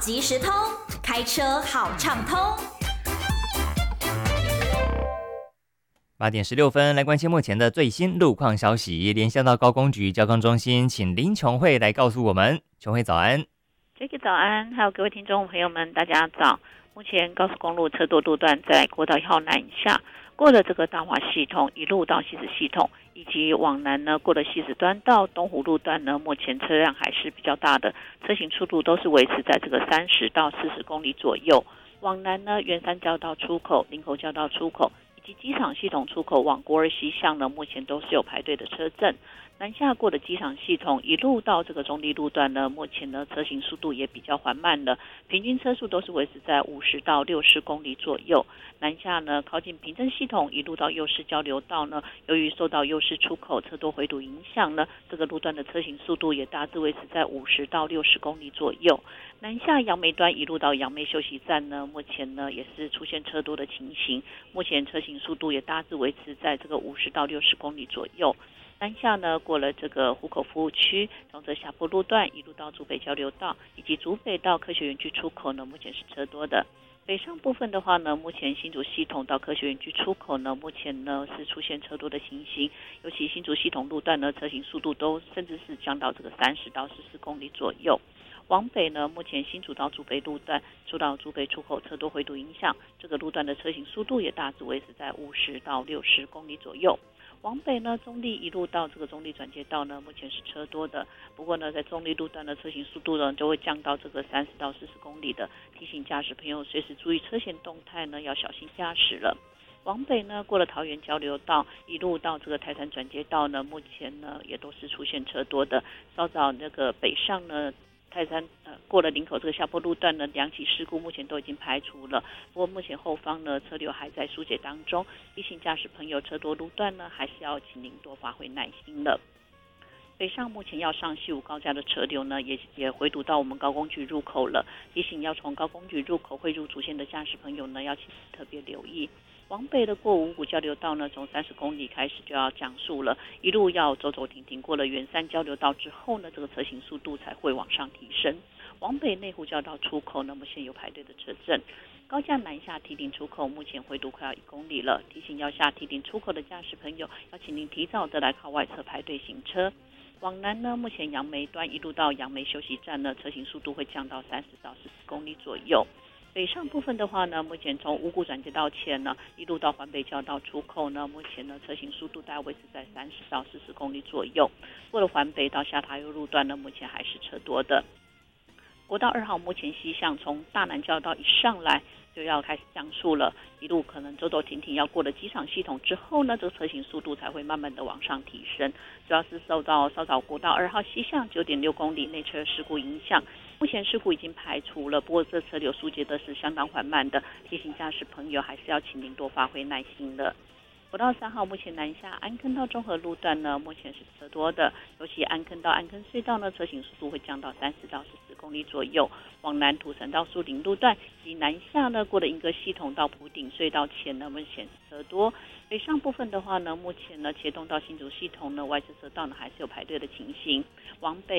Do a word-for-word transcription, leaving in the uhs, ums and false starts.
即时通，开车好畅通。 八点十六分，来关心目前的最新路况消息。连线到高工局交通中心，请林琼慧来告诉我们。琼慧早安。 Jacky 早安，还有各位听众朋友们，大家早。目前高速公路车多路段在国道一号南下，过了这个大华系统，一路到西子系统，以及往南呢，过了西子端到东湖路段呢，目前车辆还是比较大的，车行速度都是维持在这个三十到四十公里左右。往南呢，圆山交道出口、林口交道出口以及机场系统出口往国二西向呢，目前都是有排队的车阵。南下过的机场系统一路到这个中立路段呢，目前呢车行速度也比较缓慢了，平均车速都是维持在五十到六十公里左右。南下呢靠近平镇系统一路到右市交流道呢，由于受到右市出口车多回堵影响呢，这个路段的车行速度也大致维持在五十到六十公里左右。南下杨梅端一路到杨梅休息站呢，目前呢也是出现车多的情形，目前车行速度也大致维持在这个五十到六十公里左右。南下呢，过了这个湖口服务区，从这下坡路段一路到竹北交流道，以及竹北到科学园区出口呢，目前是车多的。北上部分的话呢，目前新竹系统到科学园区出口呢，目前呢是出现车多的情形，尤其新竹系统路段呢，车行速度都甚至是降到这个三十到四十公里左右。往北呢，目前新竹到竹北路段，受到竹北出口车多回堵影响，这个路段的车行速度也大致维持在五十到六十公里左右。往北呢，中立一路到这个中立转接道呢，目前是车多的。不过呢，在中立路段的车行速度呢，就会降到这个三十到四十公里的。提醒驾驶朋友随时注意车前动态呢，要小心驾驶了。往北呢，过了桃园交流道，一路到这个台山转接道呢，目前呢也都是出现车多的。稍早那个北上呢，泰山呃过了林口这个下坡路段呢，两起事故目前都已经排除了。不过目前后方呢车流还在疏解当中，提醒驾驶朋友车多路段呢，还是要请您多发挥耐心了。北上目前要上西武高架的车流呢，也也回堵到我们高工局入口了。提醒要从高工局入口汇入主线的驾驶朋友呢，要请特别留意。往北的过五股交流道呢，从三十公里开始就要降速了，一路要走走停停，过了圆山交流道之后呢，这个车行速度才会往上提升。往北内湖交道出口呢，目前有排队的车阵。高架南下堤顶出口目前回堵快要一公里了，提醒要下堤顶出口的驾驶朋友，要请您提早的来靠外侧排队行车。往南呢，目前杨梅端一路到杨梅休息站呢，车行速度会降到三十到四十公里左右。北上部分的话呢，目前从五股转接道前呢，一路到环北交道出口呢，目前呢车行速度大概维持在三十到四十公里左右。过了环北到下塔悠路段呢，目前还是车多的。国道二号目前西向从大南交道一上来就要开始降速了，一路可能走走停停，要过了机场系统之后呢，这个车行速度才会慢慢的往上提升。主要是受到稍早国道二号西向九点六公里内车事故影响，目前事故已经排除了，不过这车流疏解的是相当缓慢的，提醒驾驶朋友还是要请您多发挥耐心了。国道三号目前南下安坑到中和路段呢，目前是车多的，尤其安坑到安坑隧道呢，车行速度会降到三十到四十公里左右。往南土城到树林路段及南下呢，过了莺歌系统到埔顶隧道前呢，目前是车多。北上部分的话呢，目前呢，茄东到新竹系统呢，外侧车道呢还是有排队的情形。往北